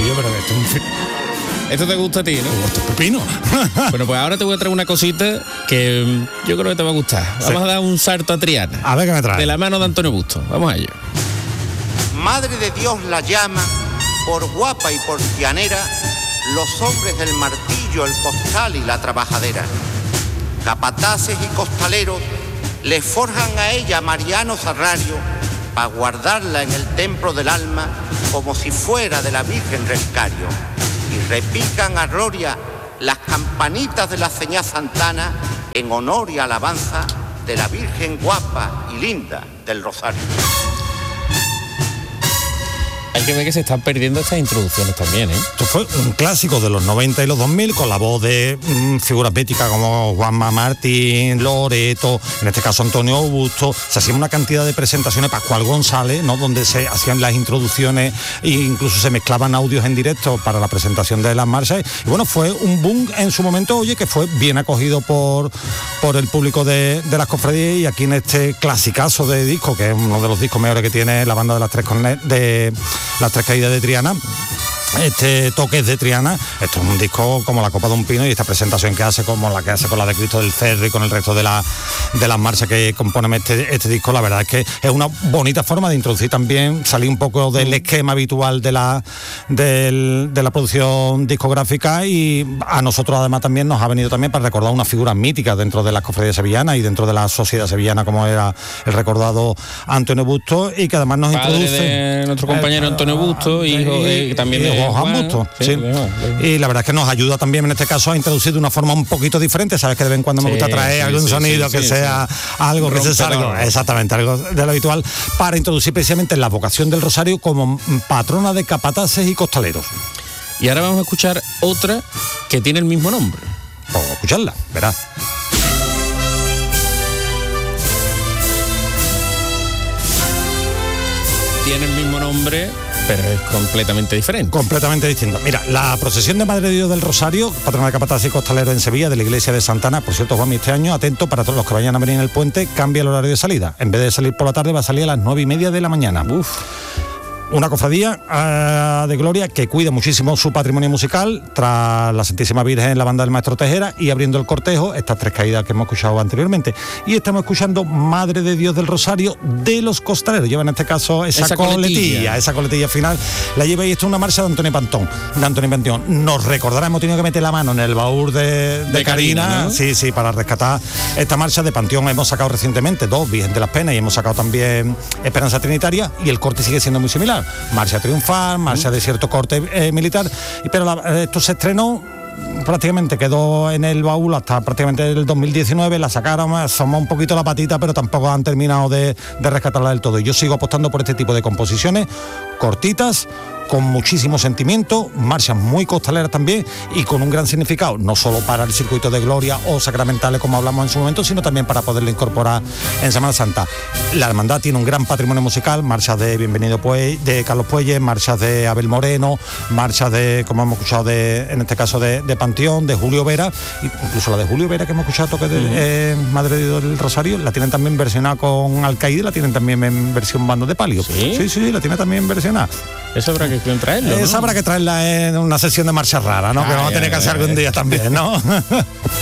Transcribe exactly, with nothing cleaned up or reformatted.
frío, pero esto es un frío. Esto te gusta a ti, ¿no? Me gusta pepino. Bueno, pues ahora te voy a traer una cosita que yo creo que te va a gustar. Vamos Sí. a dar un salto a Triana. A ver qué me trae. De la mano de Antonio Busto. Vamos a ello. Madre de Dios la llama, por guapa y por llanera, los hombres del martillo, el costal y la trabajadera. Capataces y costaleros le forjan a ella Mariano Sarrario para guardarla en el templo del alma como si fuera de la Virgen Rescario. Y repican a gloria las campanitas de la señá Santana en honor y alabanza de la Virgen guapa y linda del Rosario. Hay que ver que se están perdiendo estas introducciones también, ¿eh? Esto fue un clásico de los noventa y los dos mil, con la voz de mmm, figuras míticas como Juanma Martín, Loreto, en este caso Antonio Augusto. Se hacían una cantidad de presentaciones, Pascual González, ¿no?, donde se hacían las introducciones e incluso se mezclaban audios en directo para la presentación de las marchas. Y bueno, fue un boom en su momento, oye, que fue bien acogido por, por el público de, de las cofradías. Y aquí en este clasicazo de disco, que es uno de los discos mejores que tiene la banda de las tres corne- de las tres caídas de Triana, este Toques de Triana, esto es un disco como la copa de un pino, y esta presentación que hace como la que hace con la de Cristo del Cerro y con el resto de, la, de las marchas que componen este, este disco, la verdad es que es una bonita forma de introducir también, salir un poco del esquema habitual de la, del, de la producción discográfica, y a nosotros además también nos ha venido también para recordar una figura mítica dentro de las cofradías sevillanas y dentro de la sociedad sevillana, como era el recordado Antonio Busto, y que además nos Padre introduce de nuestro compañero Antonio Busto, hijo y, eh, también y de Juan Busto, sí, sí. bueno, Y la verdad es que nos ayuda también en este caso a introducir de una forma un poquito diferente. Sabes que de vez en cuando me Sí, gusta traer sí, algún sí, sonido sí, que sí, sea sí. algo que se salga, Rompedor. exactamente, algo de lo habitual, para introducir precisamente la vocación del Rosario como patrona de capataces y costaleros. Y ahora vamos a escuchar otra que tiene el mismo nombre. Vamos a escucharla, verás. Tiene el mismo nombre, pero es completamente diferente. Completamente distinto. Mira, la procesión de Madre de Dios del Rosario, patrona de capataces y costaleros en Sevilla, de la iglesia de Santana, por cierto, Juan, este año, atento para todos los que vayan a venir en el puente, cambia el horario de salida. En vez de salir por la tarde, va a salir a las nueve y media de la mañana. Uf. Una cofradía uh, de gloria que cuida muchísimo su patrimonio musical, tras la Santísima Virgen en la banda del Maestro Tejera, y abriendo el cortejo, estas tres caídas que hemos escuchado anteriormente. Y estamos escuchando Madre de Dios del Rosario de los Costaleros. Lleva en este caso esa, Esa coletilla, coletilla. esa coletilla final. La lleva, y esto es una marcha de Antonio Pantón, de Antonio Panteón. Nos recordará, hemos tenido que meter la mano en el baúl de, de, De Karina, Karina, ¿no? sí, sí, para rescatar esta marcha de Panteón. Hemos sacado recientemente dos, Virgen de las Penas, y hemos sacado también Esperanza Trinitaria, y el corte sigue siendo muy similar. Marcha triunfal, marcha de cierto corte eh, militar, y, pero la, esto se estrenó, prácticamente quedó en el baúl hasta prácticamente el dos mil diecinueve, la sacaron, asomó un poquito la patita, pero tampoco han terminado de, de rescatarla del todo. Y yo sigo apostando por este tipo de composiciones cortitas, con muchísimo sentimiento, marchas muy costaleras también, y con un gran significado, no solo para el circuito de gloria o sacramentales como hablamos en su momento, sino también para poderlo incorporar en Semana Santa. La hermandad tiene un gran patrimonio musical, marchas de Bienvenido Puey, de Carlos Puelles, marchas de Abel Moreno, marchas de, como hemos escuchado, de, en este caso de, de Panteón, de Julio Vera, incluso la de Julio Vera que hemos escuchado, toque de uh-huh. eh, Madre de Dios del Rosario, la tienen también versionada con Alcaide, la tienen también en versión bando de palio. ¿Sí? Sí, sí, la tiene también versionada. Eso habrá que traerlo, ¿no? Esa habrá que traerla en una sesión de marcha rara, ¿no? Ah, que vamos a tener que hacer algún día también, ¿no?